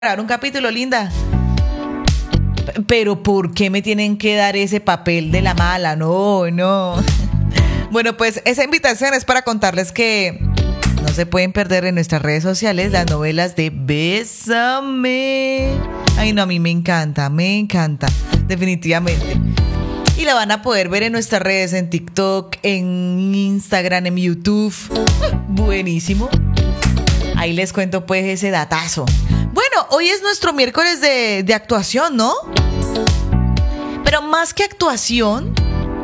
grabar un capítulo, linda. Pero ¿por qué me tienen que dar ese papel de la mala? No. Bueno, pues esa invitación es para contarles que no se pueden perder en nuestras redes sociales las novelas de Bésame. Ay, no, a mí me encanta, definitivamente. Y la van a poder ver en nuestras redes, en TikTok, en Instagram, en YouTube. Buenísimo. Ahí les cuento pues ese datazo. Bueno, hoy es nuestro miércoles de actuación, ¿no? Pero más que actuación,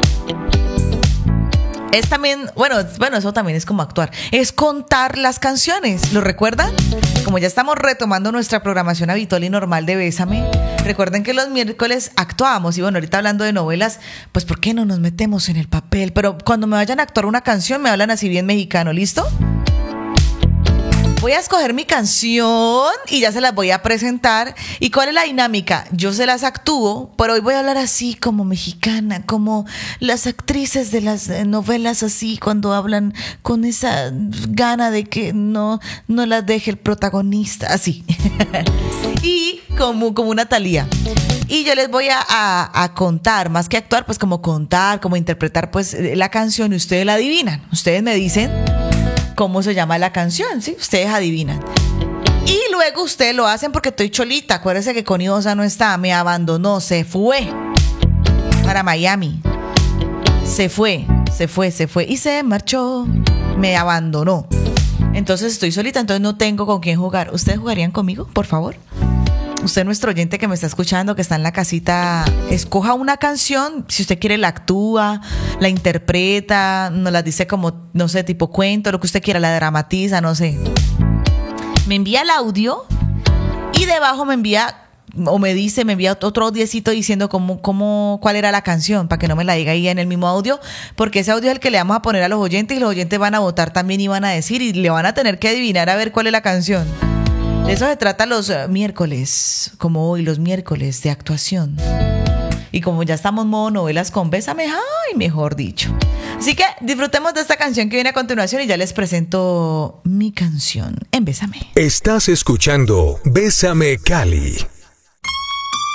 es también, bueno, eso también es como actuar. Es contar las canciones, ¿lo recuerdan? Como ya estamos retomando nuestra programación habitual y normal de Bésame, recuerden que los miércoles actuábamos. Y bueno, ahorita hablando de novelas, pues ¿por qué no nos metemos en el papel? Pero cuando me vayan a actuar una canción, me hablan así bien mexicano, ¿listo? Voy a escoger mi canción y ya se las voy a presentar. ¿Y cuál es la dinámica? Yo se las actúo, pero hoy voy a hablar así como mexicana, como las actrices de las novelas, así cuando hablan con esa gana de que no las deje el protagonista, así. Y como una Thalía. Y yo les voy a contar, más que actuar, pues como contar, como interpretar pues la canción y ustedes la adivinan. Ustedes me dicen cómo se llama la canción, ¿sí? Ustedes adivinan. Y luego ustedes lo hacen porque estoy cholita. Acuérdense que Connie Osa no está, me abandonó, se fue para Miami. Se fue y se marchó, me abandonó. Entonces estoy solita, entonces no tengo con quién jugar. ¿Ustedes jugarían conmigo, por favor? Usted, nuestro oyente que me está escuchando, que está en la casita, escoja una canción. Si usted quiere, la actúa, la interpreta, nos la dice como, no sé, tipo cuento, lo que usted quiera, la dramatiza, no sé. Me envía el audio y debajo me envía otro audiecito diciendo cuál era la canción, para que no me la diga ahí en el mismo audio, porque ese audio es el que le vamos a poner a los oyentes y los oyentes van a votar también y van a decir y le van a tener que adivinar a ver cuál es la canción. De eso se trata los miércoles, como hoy, los miércoles de actuación. Y como ya estamos modo novelas con Bésame, ay, mejor dicho. Así que disfrutemos de esta canción que viene a continuación y ya les presento mi canción en Bésame. Estás escuchando Bésame Cali.